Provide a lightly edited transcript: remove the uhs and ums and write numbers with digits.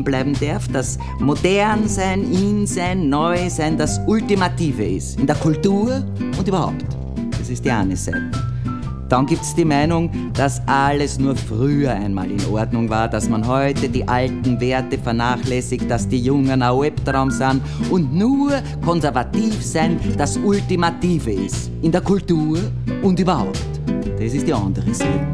bleiben darf, dass modern sein, in sein, neu sein das Ultimative ist. In der Kultur und überhaupt. Das ist die eine Seite. Dann gibt's die Meinung, dass alles nur früher einmal in Ordnung war, dass man heute die alten Werte vernachlässigt, dass die Jungen ein Albtraum sind und nur konservativ sein das Ultimative ist. In der Kultur und überhaupt. Das ist die andere Seite.